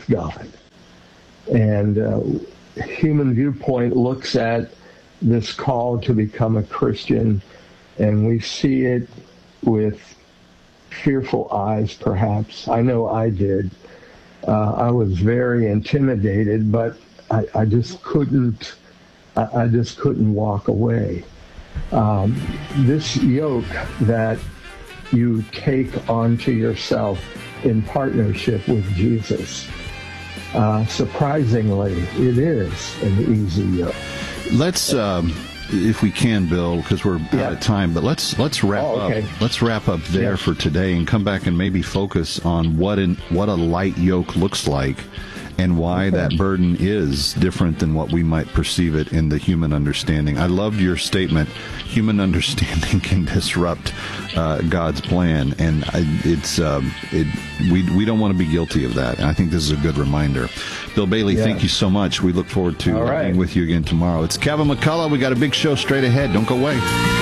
with God. And human viewpoint looks at this call to become a Christian, and we see it with fearful eyes, perhaps. I know I did. I was very intimidated, but I just couldn't. I just couldn't walk away. This yoke that you take onto yourself in partnership with Jesus, surprisingly, it is an easy yoke. Let's, if we can, Bill, because we're out of time, but let's wrap up. Let's wrap up there for today and come back and maybe focus on what a light yoke looks like, and why that burden is different than what we might perceive it in the human understanding. I loved your statement. Human understanding can disrupt God's plan, and we don't want to be guilty of that. And I think this is a good reminder. Bill Bailey, thank you so much. We look forward to being with you again tomorrow. It's Kevin McCullough. We got a big show straight ahead. Don't go away.